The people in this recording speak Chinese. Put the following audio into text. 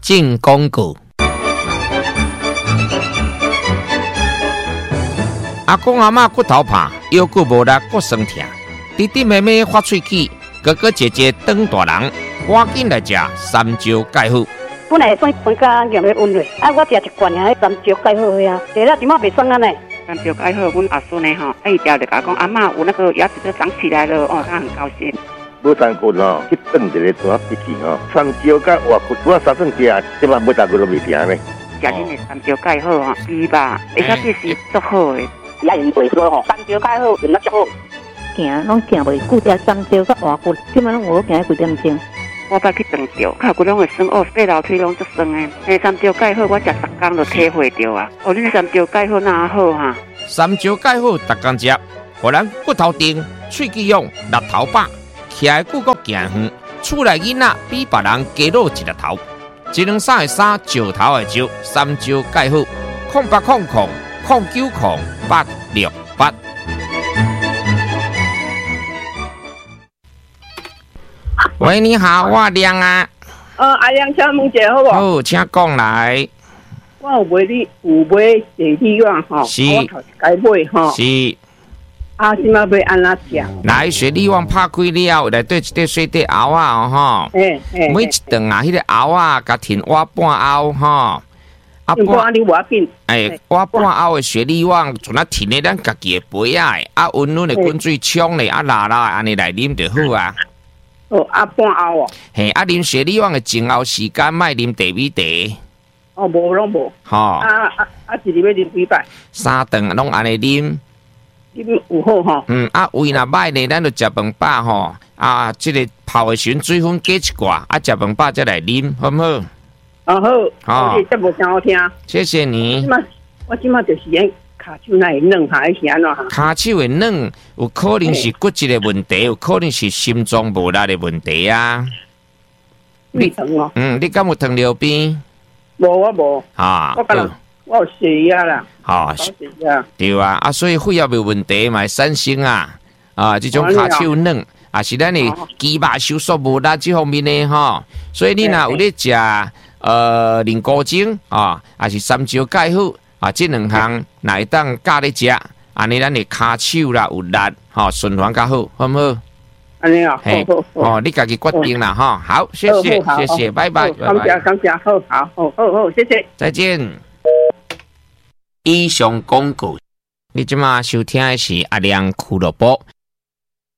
进广告。阿公阿嬷骨头怕，腰骨无力，骨酸痛，弟弟妹妹发喙齿，哥哥姐姐长大人，赶紧来食三椒钙好。 本来酸甲咸的温热，我食一罐啊，三椒钙好啊，食了即马袂酸啊呢。 三椒钙好，阮阿孙呢吼，伊条就甲讲阿嬷有那个牙齿都长起来了，哦，他很高兴。 无三骨吼，去炖一个大笔记吼，三椒甲活骨，我三顿食，即马每大骨都袂停呢。 食恁的三椒钙好吼，猪吧，而且这是足好的。 也用袂多吼，三椒钙好，用得足好。 行拢行袂久，食三椒甲活骨，即马拢有行几点钟。 我捌去长着，脚骨拢会酸哦，爬楼梯拢足酸的。迄三椒钙好，我食10天就体会着啊。哦，恁三椒钙好哪好哈？ 三椒钙好，逐工食，互咱骨头硬、喙齿勇、力头饱，徛的久阁行远，厝内囡仔比别人加老一个头。1两3的3，石头的石，三椒钙好，0800090868。喂，你好，我亮啊。 阿亮，请问一下好不？ 好，请讲来。 我有买雪梨丸吼， 是， 我头该买吼。 是。 即马要安怎食？ 来，雪梨丸拍开了，内底一块水底蚵仔哦吼。每一顿啊，迄个蚵仔甲填碗半蚵吼。 半你我紧。 碗半蚵的雪梨丸，像咱填咧咱家己的杯仔的，温润的滚水冲咧，辣安尼来啉就好啊。 半蚵哦。 嘿，啉雪梨丸的前后时间，莫啉第二茶。 无拢无。 吼。 一日要啉几摆 ？3顿拢安尼啉。 啉有好吼。 胃若歹咧，咱就食饭饱吼。即个泡的时阵水分加一寡，食饭饱再来啉，好唔好？ 好。这无真好听。 谢谢你。 我即马就是骹手那会软下，是安怎哈？ 骹手会软，有可能是骨质的问题，有可能是心脏无力的问题啊。 胃疼哦。 你敢有糖尿病？ 无，我无。我有血压啦。血压。 对啊，所以肺也有问题嘛，产生啊，这种骹手软，也是咱的肌肉收缩无力这方面的吼。所以你若有咧食菱骨精也是三椒钙好这两项哪会当加咧食，安尼咱的骹手啦有力，循环较好，好唔好？ 安尼啊，好， 你家己决定啦哈。好，谢谢，谢谢，拜拜， 感谢，好，谢谢， 再见。以上广告，你即马收听的是阿亮俱乐部。